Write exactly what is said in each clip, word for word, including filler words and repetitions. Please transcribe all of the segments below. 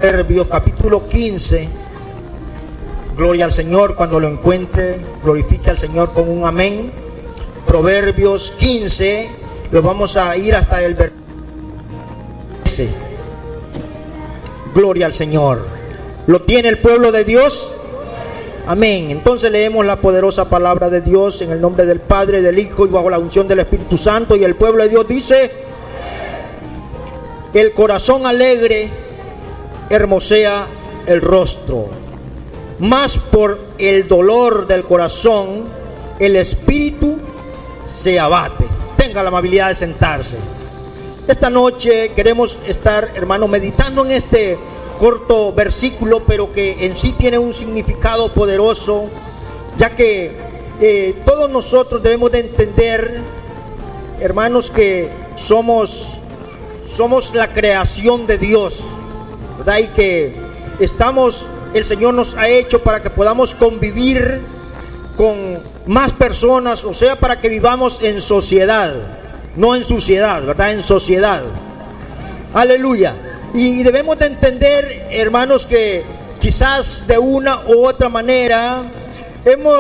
Proverbios capítulo quince. Gloria al Señor. Cuando lo encuentre, glorifique al Señor con un amén. Proverbios quince, lo vamos a ir hasta el versículo. Gloria al Señor. ¿Lo tiene el pueblo de Dios? Amén. Entonces leemos la poderosa palabra de Dios en el nombre del Padre, del Hijo y bajo la unción del Espíritu Santo. Y el pueblo de Dios dice: el corazón alegre hermosea el rostro, mas por el dolor del corazón el espíritu se abate. Tenga la amabilidad de sentarse. Esta noche queremos estar, hermanos, meditando en este corto versículo, pero que en sí tiene un significado poderoso, ya que eh, todos nosotros debemos de entender, hermanos, que somos, somos la creación de Dios, ¿verdad? Y que estamos, el Señor nos ha hecho para que podamos convivir con más personas, o sea, para que vivamos en sociedad, no en suciedad, ¿verdad? En sociedad. Aleluya. Y debemos de entender, hermanos, que quizás de una u otra manera hemos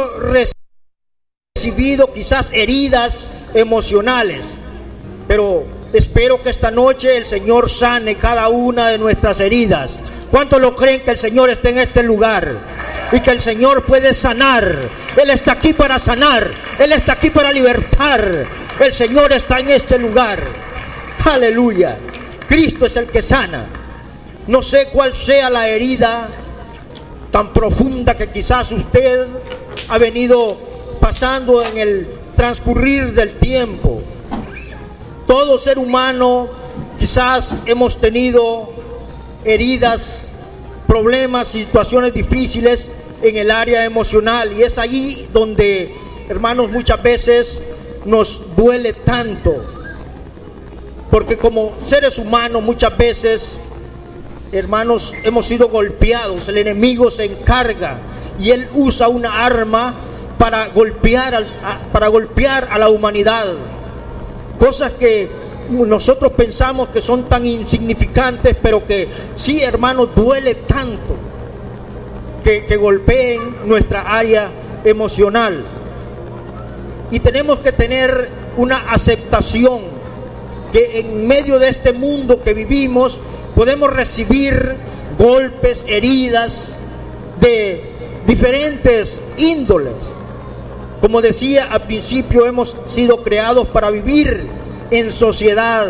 recibido quizás heridas emocionales, pero espero que esta noche el Señor sane cada una de nuestras heridas. ¿Cuántos lo creen que el Señor está en este lugar? Y que el Señor puede sanar. Él está aquí para sanar. Él está aquí para libertar. El Señor está en este lugar. Aleluya. Cristo es el que sana. No sé cuál sea la herida tan profunda que quizás usted ha venido pasando en el transcurrir del tiempo. Todo ser humano quizás hemos tenido heridas, problemas, situaciones difíciles en el área emocional, y es allí donde, hermanos, muchas veces nos duele tanto, porque como seres humanos muchas veces, hermanos, hemos sido golpeados. El enemigo se encarga y él usa una arma para golpear al, a, para golpear a la humanidad, cosas que nosotros pensamos que son tan insignificantes, pero que sí, hermanos, duele tanto que, que golpeen nuestra área emocional. Y tenemos que tener una aceptación que en medio de este mundo que vivimos podemos recibir golpes, heridas de diferentes índoles. Como decía al principio, hemos sido creados para vivir en sociedad.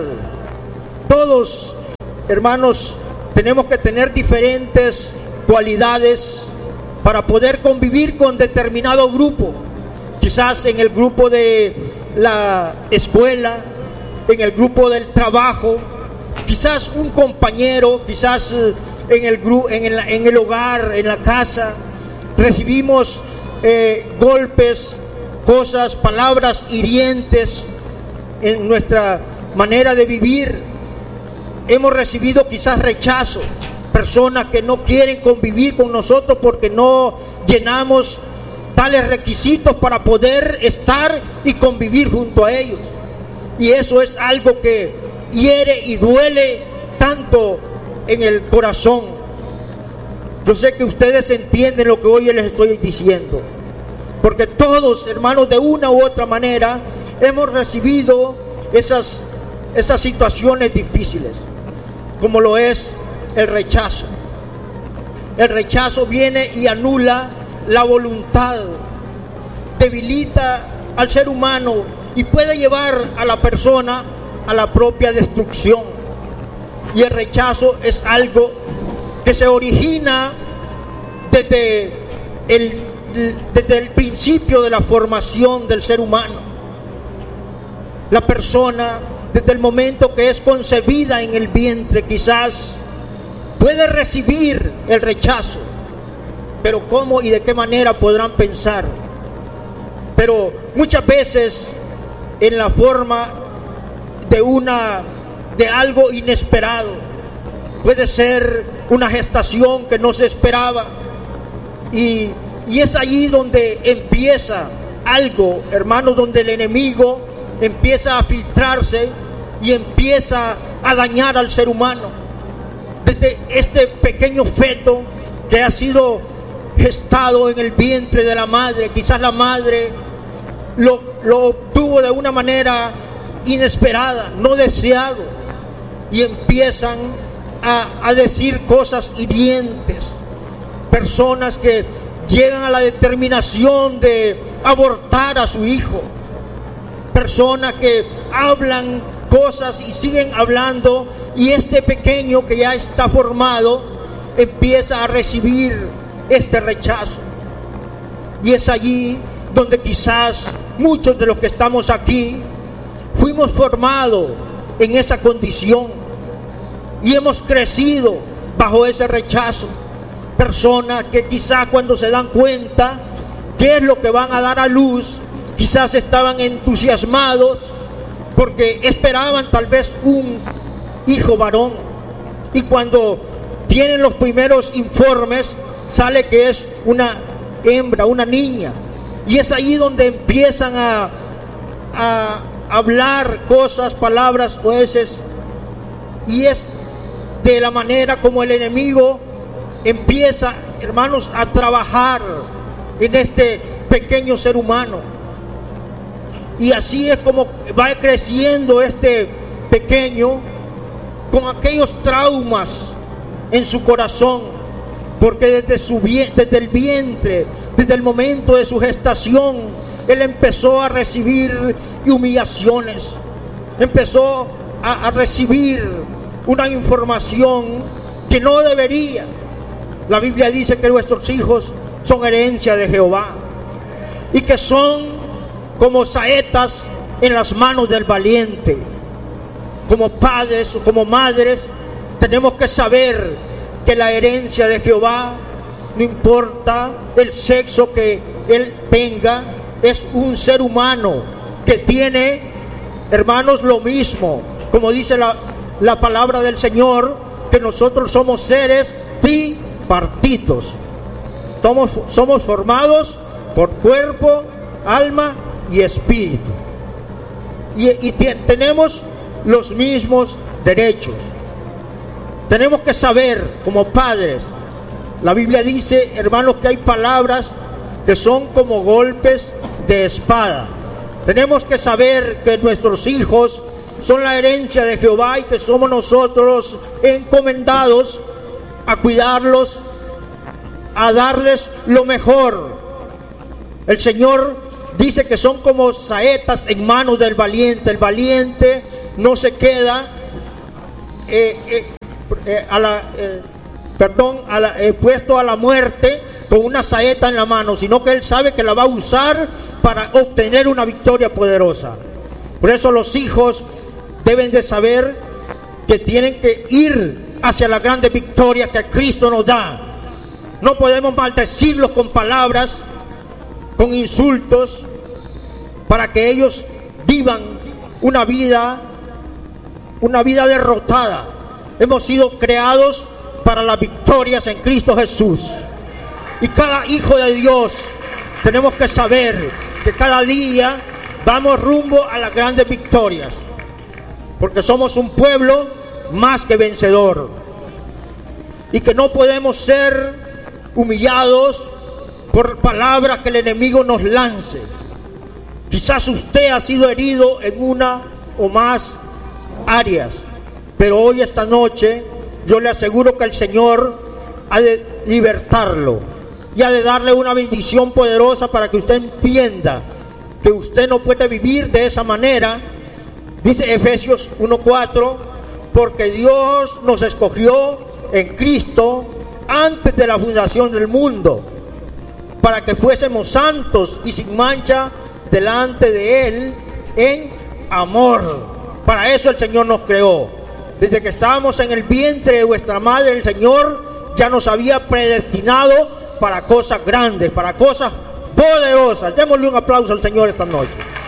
Todos, hermanos, tenemos que tener diferentes cualidades para poder convivir con determinado grupo. Quizás en el grupo de la escuela, en el grupo del trabajo, quizás un compañero, quizás en el, gru- en el, en el hogar, en la casa, recibimos eh, golpes, cosas, palabras hirientes en nuestra manera de vivir. Hemos recibido quizás rechazo, personas que no quieren convivir con nosotros porque no llenamos tales requisitos para poder estar y convivir junto a ellos. Y eso es algo que hiere y duele tanto en el corazón. Yo sé que ustedes entienden lo que hoy les estoy diciendo, porque todos, hermanos, de una u otra manera hemos recibido esas, esas situaciones difíciles, como lo es el rechazo. El rechazo viene y anula la voluntad, debilita al ser humano y puede llevar a la persona a la propia destrucción. Y el rechazo es algo que se origina desde el, desde el principio de la formación del ser humano. La persona, desde el momento que es concebida en el vientre, quizás puede recibir el rechazo, pero ¿cómo y de qué manera podrán pensar? Pero muchas veces en la forma de una de algo inesperado. Puede ser una gestación que no se esperaba, y, y es allí donde empieza algo, hermanos, donde el enemigo empieza a filtrarse y empieza a dañar al ser humano. Desde este, este pequeño feto que ha sido gestado en el vientre de la madre. Quizás la madre lo, lo obtuvo de una manera inesperada, no deseado, y empiezan a, a decir cosas hirientes. Personas que llegan a la determinación de abortar a su hijo. Personas que hablan cosas y siguen hablando, y este pequeño que ya está formado empieza a recibir este rechazo. Y es allí donde quizás muchos de los que estamos aquí fuimos formados en esa condición y hemos crecido bajo ese rechazo. Personas que quizás cuando se dan cuenta qué es lo que van a dar a luz, quizás estaban entusiasmados porque esperaban tal vez un hijo varón, y cuando tienen los primeros informes sale que es una hembra, una niña, y es ahí donde empiezan a, a hablar cosas, palabras jueces, y es de la manera como el enemigo empieza, hermanos, a trabajar en este pequeño ser humano. Y así es como va creciendo este pequeño con aquellos traumas en su corazón, porque desde, su, desde el vientre, desde el momento de su gestación, él empezó a recibir humillaciones, empezó a, a recibir una información que no debería. La Biblia dice que nuestros hijos son herencia de Jehová y que son como saetas en las manos del valiente. Como padres o como madres tenemos que saber que la herencia de Jehová, no importa el sexo que él tenga, es un ser humano que tiene, hermanos, lo mismo, como dice la, la palabra del Señor, que nosotros somos seres tripartitos. Somos, somos formados por cuerpo, alma y espíritu. Y, y t- tenemos los mismos derechos. Tenemos que saber como padres, la Biblia dice, hermanos, que hay palabras que son como golpes de espada. Tenemos que saber que nuestros hijos son la herencia de Jehová y que somos nosotros encomendados a cuidarlos, a darles lo mejor. El Señor dice que son como saetas en manos del valiente. El valiente no se queda eh, eh, eh, a la, eh, perdón, a la, eh, puesto a la muerte con una saeta en la mano, sino que él sabe que la va a usar para obtener una victoria poderosa. Por eso los hijos deben de saber que tienen que ir hacia la grande victoria que Cristo nos da. No podemos maldecirlos con palabras, con insultos, para que ellos vivan una vida, una vida derrotada. Hemos sido creados para las victorias en Cristo Jesús. Y cada hijo de Dios tenemos que saber que cada día vamos rumbo a las grandes victorias, porque somos un pueblo más que vencedor, y que no podemos ser humillados por palabras que el enemigo nos lance. Quizás usted ha sido herido en una o más áreas, pero hoy, esta noche, yo le aseguro que el Señor ha de libertarlo y ha de darle una bendición poderosa para que usted entienda que usted no puede vivir de esa manera. Dice Efesios uno cuatro, porque Dios nos escogió en Cristo antes de la fundación del mundo, para que fuésemos santos y sin mancha delante de Él en amor. Para eso el Señor nos creó. Desde que estábamos en el vientre de vuestra madre, el Señor ya nos había predestinado para cosas grandes, para cosas poderosas. Démosle un aplauso al Señor esta noche.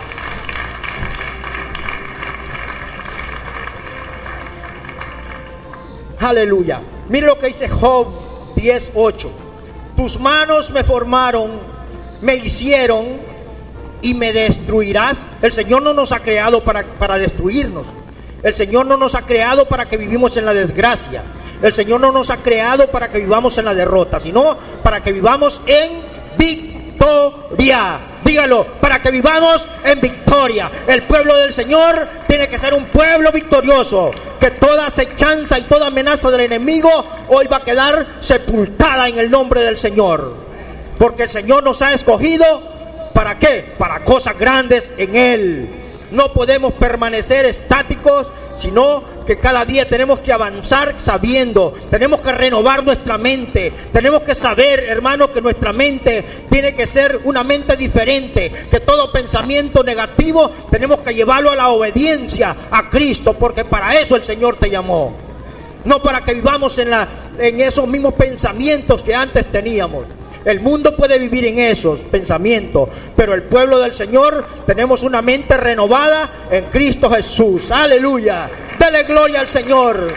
Aleluya. Mire lo que dice Job diez ocho. Tus manos me formaron, me hicieron y me destruirás. El Señor no nos ha creado para, para destruirnos. El Señor no nos ha creado para que vivimos en la desgracia. El Señor no nos ha creado para que vivamos en la derrota, sino para que vivamos en victoria. Dígalo, para que vivamos en victoria. El pueblo del Señor tiene que ser un pueblo victorioso, que toda acechanza y toda amenaza del enemigo hoy va a quedar sepultada en el nombre del Señor, porque el Señor nos ha escogido. ¿Para qué? Para cosas grandes en Él. No podemos permanecer estáticos, sino que cada día tenemos que avanzar sabiendo, tenemos que renovar nuestra mente, tenemos que saber, hermanos, que nuestra mente tiene que ser una mente diferente, que todo pensamiento negativo tenemos que llevarlo a la obediencia a Cristo, porque para eso el Señor te llamó, no para que vivamos en, la, en esos mismos pensamientos que antes teníamos. El mundo puede vivir en esos pensamientos, pero el pueblo del Señor tenemos una mente renovada en Cristo Jesús. Aleluya. Dale gloria al Señor.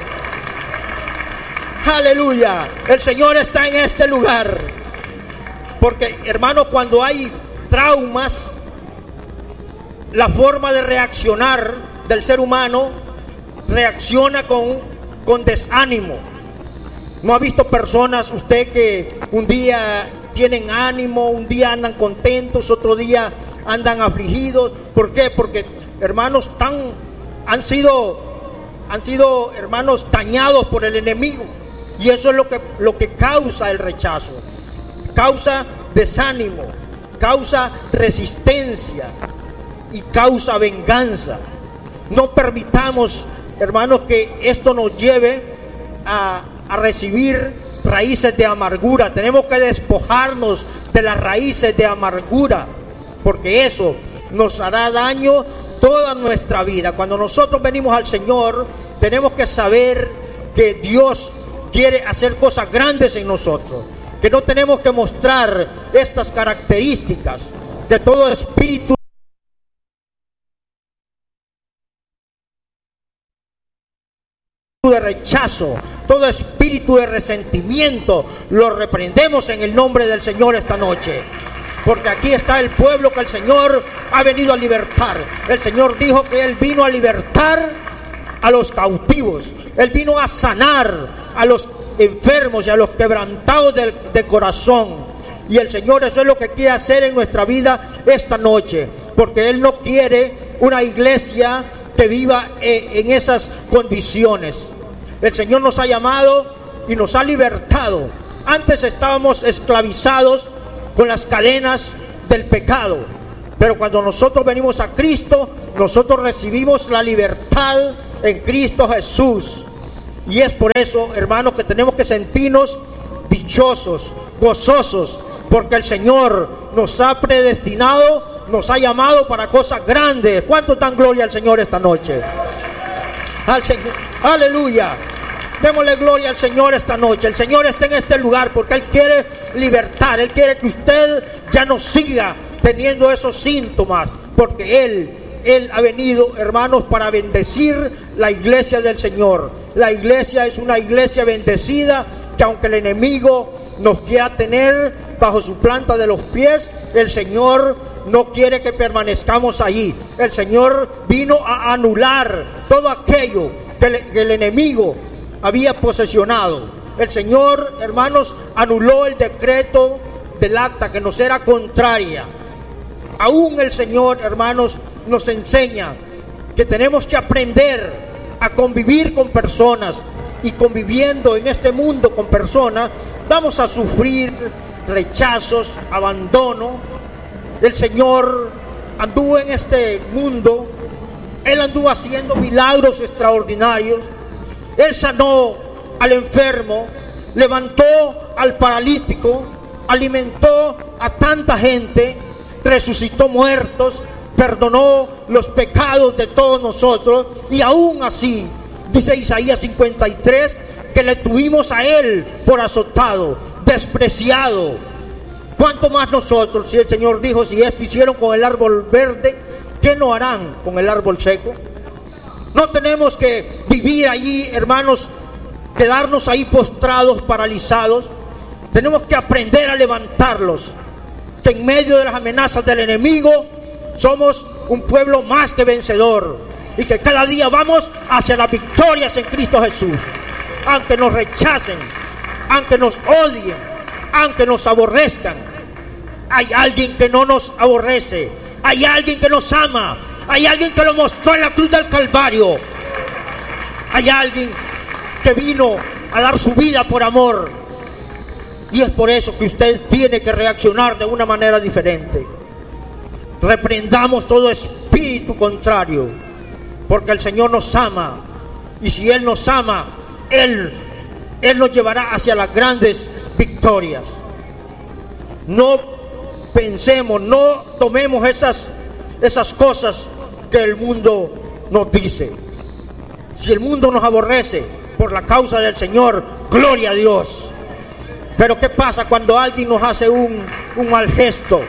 Aleluya. El Señor está en este lugar. Porque, hermanos, cuando hay traumas, la forma de reaccionar del ser humano reacciona con, con desánimo. ¿No ha visto personas usted que un día tienen ánimo, un día andan contentos, otro día andan afligidos? ¿Por qué? Porque, hermanos, tan, han sido, han sido, hermanos, dañados por el enemigo. Y eso es lo que, lo que causa el rechazo. Causa desánimo, causa resistencia y causa venganza. No permitamos, hermanos, que esto nos lleve a... a recibir raíces de amargura. Tenemos que despojarnos de las raíces de amargura, porque eso nos hará daño toda nuestra vida. Cuando nosotros venimos al Señor, tenemos que saber que Dios quiere hacer cosas grandes en nosotros, que no tenemos que mostrar estas características de todo espíritu de rechazo, todo espíritu de resentimiento, lo reprendemos en el nombre del Señor esta noche, porque aquí está el pueblo que el Señor ha venido a libertar. El Señor dijo que Él vino a libertar a los cautivos, Él vino a sanar a los enfermos y a los quebrantados de, de corazón. Y el Señor eso es lo que quiere hacer en nuestra vida esta noche, porque Él no quiere una iglesia que viva en esas condiciones. El Señor nos ha llamado y nos ha libertado. Antes estábamos esclavizados con las cadenas del pecado, pero cuando nosotros venimos a Cristo, nosotros recibimos la libertad en Cristo Jesús. Y es por eso, hermanos, que tenemos que sentirnos dichosos, gozosos, porque el Señor nos ha predestinado, nos ha llamado para cosas grandes. ¿Cuánto dan gloria al Señor esta noche? Al Señor, aleluya. Démosle gloria al Señor esta noche. El Señor está en este lugar porque Él quiere libertar. Él quiere que usted ya no siga teniendo esos síntomas, porque Él, Él ha venido, hermanos, para bendecir la iglesia del Señor. La iglesia es una iglesia bendecida, que aunque el enemigo nos quiera tener bajo su planta de los pies, el Señor no quiere que permanezcamos allí. El Señor vino a anular todo aquello que el, que el enemigo había posesionado. El Señor, hermanos, anuló el decreto del acta que nos era contraria. Aún el Señor, hermanos, nos enseña que tenemos que aprender a convivir con personas, y conviviendo en este mundo con personas vamos a sufrir rechazos, abandono. El Señor anduvo en este mundo, Él anduvo haciendo milagros extraordinarios. Él sanó al enfermo, levantó al paralítico, alimentó a tanta gente, resucitó muertos, perdonó los pecados de todos nosotros. Y aún así, dice Isaías cincuenta y tres, que le tuvimos a Él por azotado, despreciado. ¿Cuánto más nosotros? Si el Señor dijo, si esto hicieron con el árbol verde, ¿qué no harán con el árbol seco? No tenemos que vivir allí, hermanos, quedarnos ahí postrados, paralizados. Tenemos que aprender a levantarlos, que en medio de las amenazas del enemigo somos un pueblo más que vencedor, y que cada día vamos hacia las victorias en Cristo Jesús. aunque nos rechacen, aunque nos odien, aunque nos aborrezcan, hay alguien que no nos aborrece, hay alguien que nos ama, hay alguien que lo mostró en la cruz del Calvario, hay alguien que vino a dar su vida por amor. Y es por eso que usted tiene que reaccionar de una manera diferente. Reprendamos todo espíritu contrario, porque el Señor nos ama, y si Él nos ama, Él, Él nos llevará hacia las grandes victorias. No pensemos, no tomemos esas, esas cosas que el mundo nos dice. Si el mundo nos aborrece por la causa del Señor, gloria a Dios. Pero ¿qué pasa cuando alguien nos hace un, un mal gesto?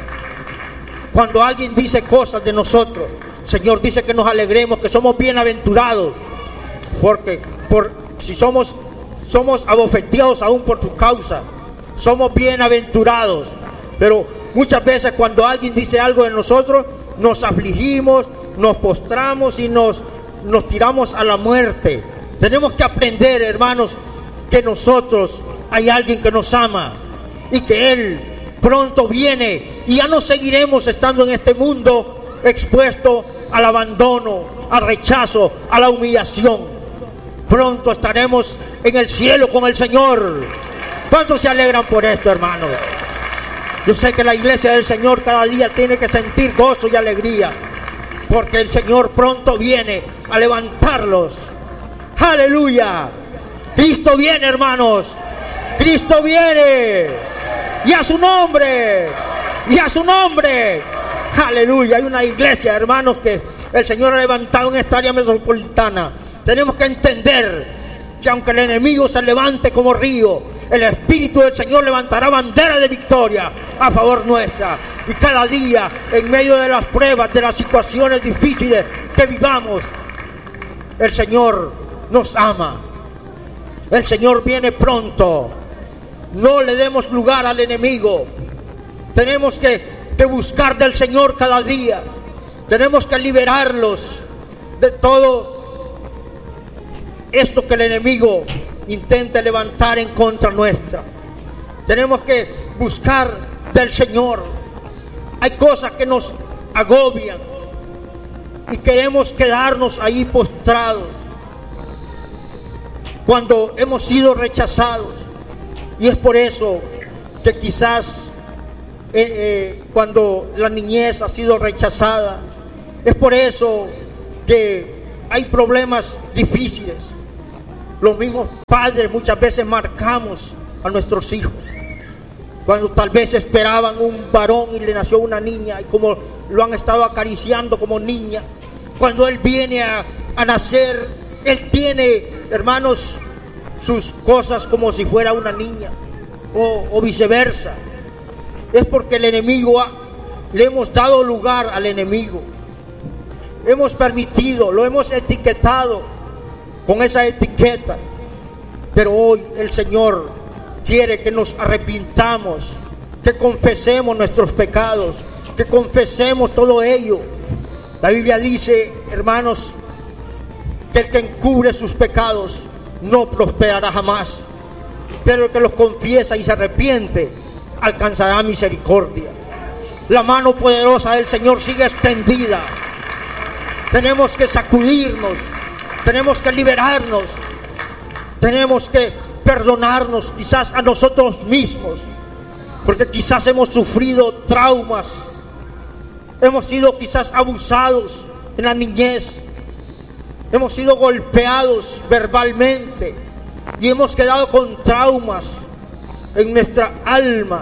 Cuando alguien dice cosas de nosotros, el Señor dice que nos alegremos, que somos bienaventurados, porque por, si somos, somos abofeteados aún por su causa, somos bienaventurados. Pero muchas veces cuando alguien dice algo de nosotros, nos afligimos, nos postramos y nos, nos tiramos a la muerte. Tenemos que aprender, hermanos, que nosotros hay alguien que nos ama y que Él pronto viene, y ya no seguiremos estando en este mundo expuesto al abandono, al rechazo, a la humillación. Pronto estaremos en el cielo con el Señor. ¿Cuántos se alegran por esto, hermanos? Yo sé que la iglesia del Señor cada día tiene que sentir gozo y alegría, porque el Señor pronto viene a levantarlos. ¡Aleluya! Cristo viene, hermanos. Cristo viene. Y a su nombre. Y a su nombre. Aleluya. Hay una iglesia, hermanos, que el Señor ha levantado en esta área metropolitana. Tenemos que entender que aunque el enemigo se levante como río, el Espíritu del Señor levantará bandera de victoria a favor nuestra. Y cada día, en medio de las pruebas, de las situaciones difíciles que vivamos, el Señor nos ama. El Señor viene pronto. No le demos lugar al enemigo. Tenemos que, que buscar del Señor cada día. Tenemos que liberarlos de todo esto que el enemigo intenta levantar en contra nuestra. Tenemos que buscar del Señor. Hay cosas que nos agobian y queremos quedarnos ahí postrados cuando hemos sido rechazados. Y es por eso que quizás eh, eh, cuando la niñez ha sido rechazada, es por eso que hay problemas difíciles. Los mismos padres muchas veces marcamos a nuestros hijos. Cuando tal vez esperaban un varón y le nació una niña, y como lo han estado acariciando como niña, cuando él viene a, a nacer, él tiene, hermanos, sus cosas como si fuera una niña, o, o viceversa. Es porque el enemigo ha, le hemos dado lugar al enemigo. Hemos permitido, lo hemos etiquetado con esa etiqueta. Pero hoy el Señor quiere que nos arrepintamos, que confesemos nuestros pecados, que confesemos todo ello. La Biblia dice, hermanos, que el que encubre sus pecados no prosperará jamás, pero el que los confiesa y se arrepiente alcanzará misericordia. La mano poderosa del Señor sigue extendida. Tenemos que sacudirnos, tenemos que liberarnos, tenemos que perdonarnos quizás a nosotros mismos, porque quizás hemos sufrido traumas, hemos sido quizás abusados en la niñez, hemos sido golpeados verbalmente y hemos quedado con traumas en nuestra alma.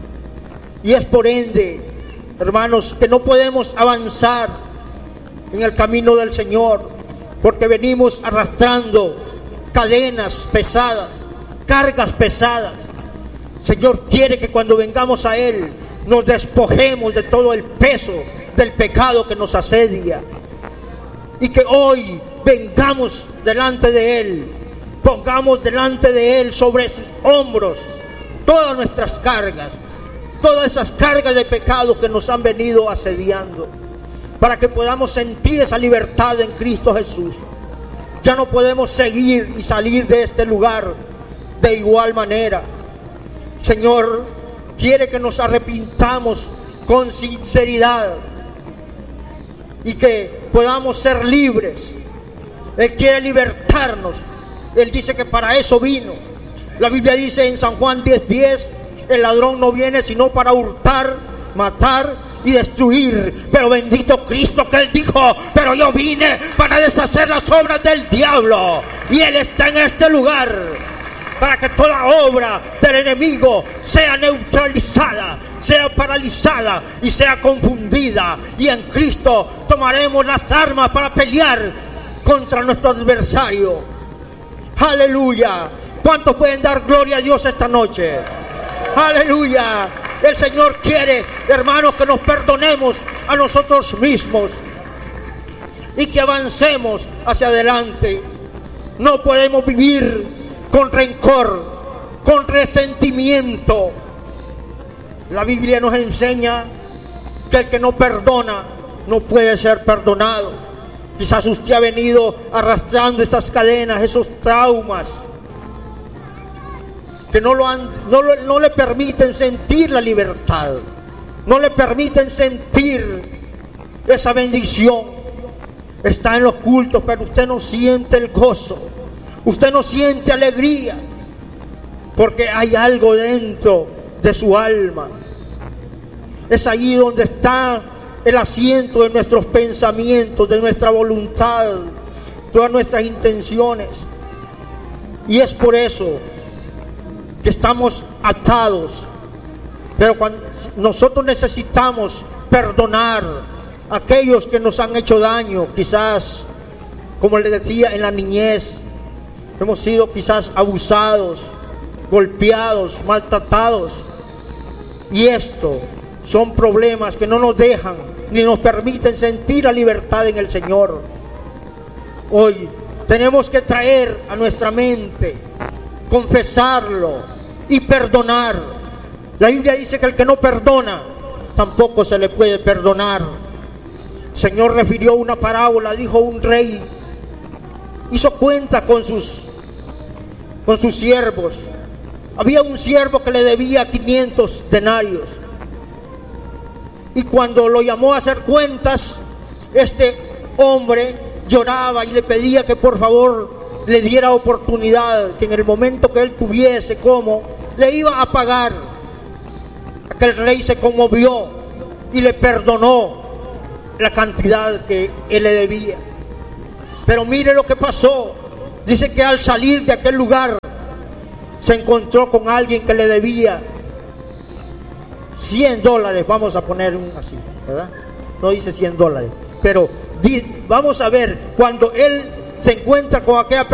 Y es por ende, hermanos, que no podemos avanzar en el camino del Señor, porque venimos arrastrando cadenas pesadas, cargas pesadas. El Señor quiere que cuando vengamos a Él nos despojemos de todo el peso del pecado que nos asedia, y que hoy vengamos delante de Él, pongamos delante de Él sobre sus hombros todas nuestras cargas, todas esas cargas de pecado que nos han venido asediando, para que podamos sentir esa libertad en Cristo Jesús. Ya no podemos seguir y salir de este lugar de igual manera. Señor quiere que nos arrepintamos con sinceridad y que podamos ser libres. Él quiere libertarnos. Él dice que para eso vino. La Biblia dice en San Juan diez diez, el ladrón no viene sino para hurtar, matar y destruir. Pero bendito Cristo que Él dijo, pero yo vine para deshacer las obras del diablo. Y Él está en este lugar para que toda obra del enemigo sea neutralizada, sea paralizada y sea confundida. Y en Cristo tomaremos las armas para pelear contra nuestro adversario. Aleluya. ¿Cuántos pueden dar gloria a Dios esta noche? Aleluya. El Señor quiere, hermanos, que nos perdonemos a nosotros mismos y que avancemos hacia adelante. No podemos vivir con rencor, con resentimiento. La Biblia nos enseña que el que no perdona no puede ser perdonado. Quizás usted ha venido arrastrando estas cadenas, esos traumas que no, lo han, no, lo, no le permiten sentir la libertad, no le permiten sentir esa bendición. Está en los cultos, pero usted no siente el gozo, usted no siente alegría, porque hay algo dentro de su alma. Es allí donde está el asiento de nuestros pensamientos, de nuestra voluntad, todas nuestras intenciones. Y es por eso que estamos atados. Pero cuando nosotros necesitamos perdonar a aquellos que nos han hecho daño, quizás, como les decía, en la niñez, hemos sido quizás abusados, golpeados, maltratados. Y esto son problemas que no nos dejan ni nos permiten sentir la libertad en el Señor. Hoy tenemos que traer a nuestra mente, confesarlo y perdonar. La Biblia dice que el que no perdona tampoco se le puede perdonar. El Señor refirió una parábola, dijo: un rey hizo cuenta con sus con sus siervos. Había un siervo que le debía quinientos denarios, y cuando lo llamó a hacer cuentas, este hombre lloraba y le pedía que por favor le diera oportunidad, que en el momento que él tuviese como, le iba a pagar. Aquel rey se conmovió y le perdonó la cantidad que él le debía. Pero mire lo que pasó. Dice que al salir de aquel lugar se encontró con alguien que le debía cien dólares, vamos a poner un así, ¿verdad? No dice cien dólares, pero di, vamos a ver, cuando él se encuentra con aquella persona,